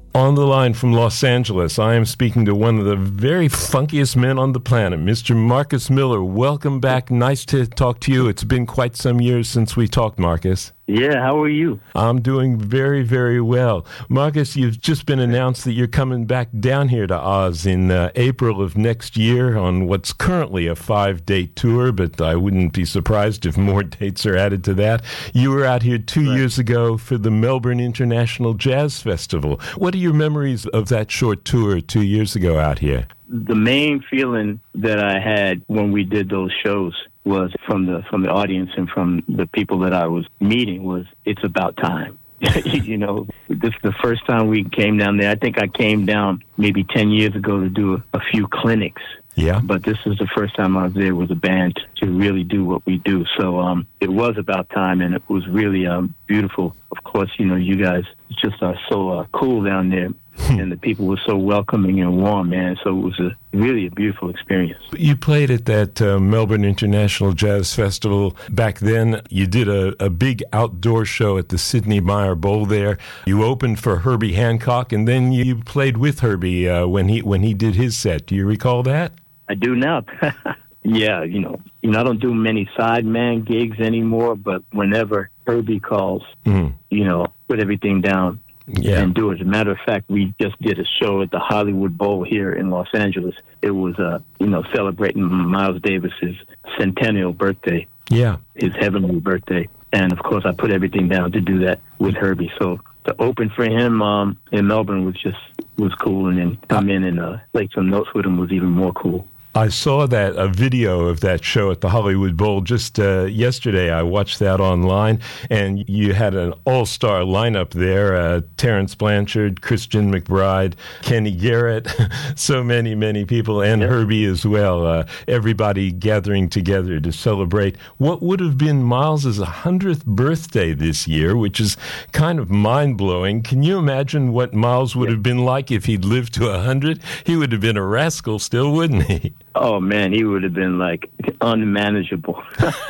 On the line from Los Angeles, I am speaking to one of the very funkiest men on the planet, Mr. Marcus Miller. Welcome back. Nice to talk to you. It's been quite some years since we talked, Marcus. Yeah, how are you? I'm doing very, very well. Marcus, you've just been announced that you're coming back down here to Oz in April of next year on what's currently a 5-date tour, but I wouldn't be surprised if more dates are added to that. You were out here 2 years ago for the Melbourne International Jazz Festival. What are your memories of that short tour 2 years ago out here? The main feeling that I had when we did those shows was from the audience and from the people that I was meeting was, it's about time. You know, this is the first time we came down there. I think I came down maybe 10 years ago to do a few clinics. Yeah. But this is the first time I was there with a band to really do what we do. So it was about time, and it was really beautiful. Of course, you know, you guys just are so cool down there. And the people were so welcoming and warm, man. So it was really a beautiful experience. You played at that Melbourne International Jazz Festival. Back then, you did a big outdoor show at the Sydney Meyer Bowl there. You opened for Herbie Hancock, and then you played with Herbie when he did his set. Do you recall that? I do now. Yeah, you know, I don't do many sideman gigs anymore, but whenever Herbie calls, you know, put everything down. Yeah. And do it. As a matter of fact, we just did a show at the Hollywood Bowl here in Los Angeles. It was, you know, celebrating Miles Davis's centennial birthday. Yeah. His heavenly birthday. And, of course, I put everything down to do that with Herbie. So to open for him in Melbourne was cool. And then come in and play some notes with him was even more cool. I saw a video of that show at the Hollywood Bowl just yesterday. I watched that online, and you had an all-star lineup there, Terrence Blanchard, Christian McBride, Kenny Garrett, so many people, and Herbie as well, everybody gathering together to celebrate what would have been Miles's 100th birthday this year, which is kind of mind-blowing. Can you imagine what Miles would have been like if he'd lived to 100? He would have been a rascal still, wouldn't he? Oh, man, he would have been, like, unmanageable.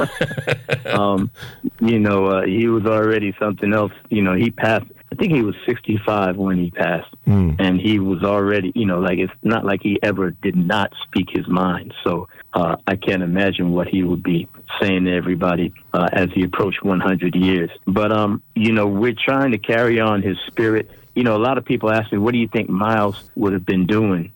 You know, he was already something else. You know, he passed. I think he was 65 when he passed. And he was already, you know, like, it's not like he ever did not speak his mind. So I can't imagine what he would be saying to everybody as he approached 100 years. But, you know, we're trying to carry on his spirit. You know, a lot of people ask me, what do you think Miles would have been doing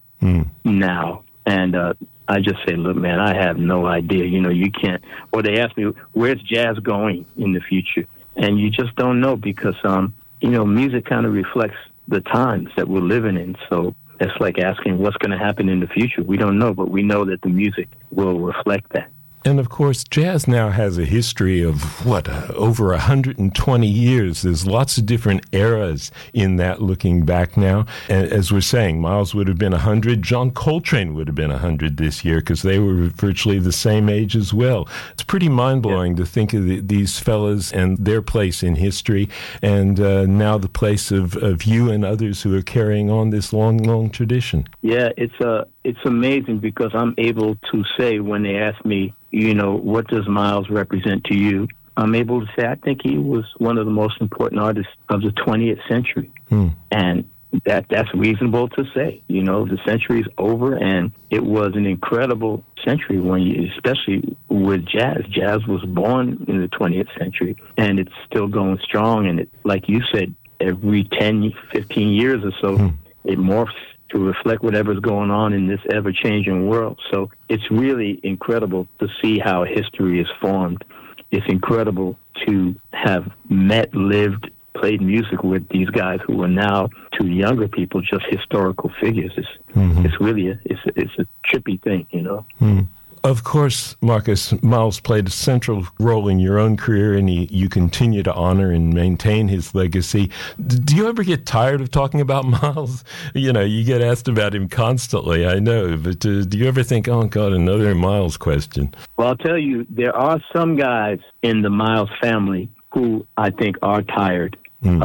now? And I just say, look, man, I have no idea. You know, you can't. Or they ask me, where's jazz going in the future? And you just don't know because, you know, music kind of reflects the times that we're living in. So it's like asking what's going to happen in the future. We don't know, but we know that the music will reflect that. And, of course, jazz now has a history of, over 120 years. There's lots of different eras in that looking back now. And as we're saying, Miles would have been 100. John Coltrane would have been 100 this year because they were virtually the same age as well. It's pretty mind-blowing to think of these fellas and their place in history and now the place of you and others who are carrying on this long tradition. Yeah, it's amazing because I'm able to say when they ask me, you know, what does Miles represent to you? I'm able to say I think he was one of the most important artists of the 20th century. And that's reasonable to say. You know, the century's over, and it was an incredible century especially with jazz. Jazz was born in the 20th century, and it's still going strong. And like you said, every 10, 15 years or so, it morphs to reflect whatever's going on in this ever-changing world. So it's really incredible to see how history is formed. It's incredible to have met, lived, played music with these guys who are now, to younger people, just historical figures. It's really a trippy thing, you know. Of course, Marcus, Miles played a central role in your own career, and you continue to honor and maintain his legacy. Do you ever get tired of talking about Miles? You know, you get asked about him constantly, I know, but do you ever think, oh, God, another Miles question? Well, I'll tell you, there are some guys in the Miles family who I think are tired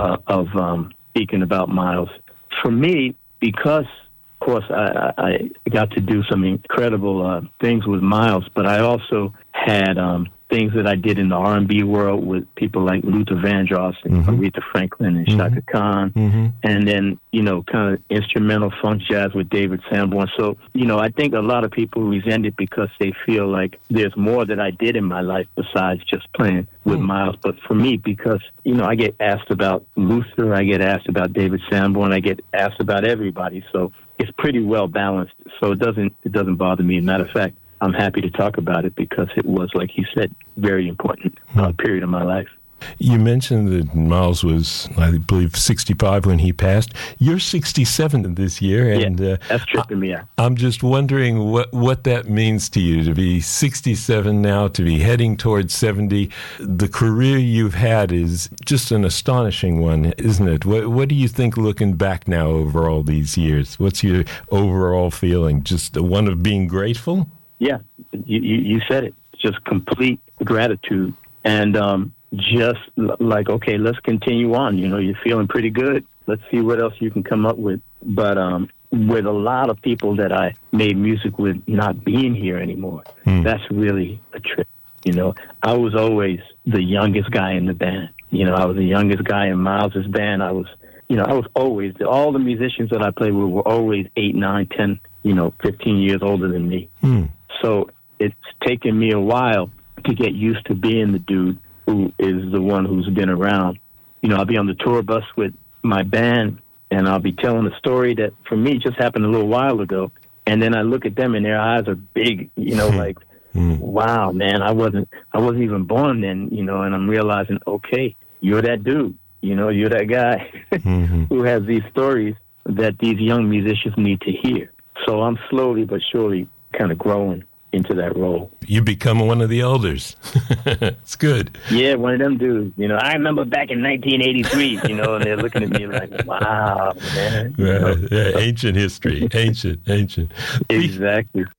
of speaking about Miles. For me, because of course, I got to do some incredible things with Miles, but I also had things that I did in the R&B world with people like Luther Vandross and Aretha Franklin and Shaka Khan, and then, kind of instrumental funk jazz with David Sanborn. So, I think a lot of people resent it because they feel like there's more that I did in my life besides just playing with Miles. But for me, because, I get asked about Luther, I get asked about David Sanborn, I get asked about everybody. So it's pretty well balanced. So it doesn't bother me. Matter of fact, I'm happy to talk about it because it was, like you said, very important period of my life. You mentioned that Miles was, I believe, 65 when he passed. You're 67 this year, and that's tripping me out. I'm just wondering what that means to you, to be 67 now, to be heading towards 70. The career you've had is just an astonishing one, isn't it? What do you think looking back now over all these years? What's your overall feeling? Just the one of being grateful? Yeah, you said it. Just complete gratitude. And just like, okay, let's continue on. You're feeling pretty good. Let's see what else you can come up with. But with a lot of people that I made music with not being here anymore, that's really a trip. I was always the youngest guy in the band. I was the youngest guy in Miles's band. I was always, all the musicians that I played with were always 8, 9, 10, 15 years older than me. So it's taken me a while to get used to being the dude who is the one who's been around. I'll be on the tour bus with my band, and I'll be telling a story that, for me, just happened a little while ago. And then I look at them, and their eyes are big, like, wow, man, I wasn't even born then, and I'm realizing, okay, you're that dude. You're that guy who has these stories that these young musicians need to hear. So I'm slowly but surely kind of growing into that role. You become one of the elders. It's good. Yeah, one of them dudes. I remember back in 1983, and they're looking at me like, wow, man. Ancient history. Ancient. Exactly.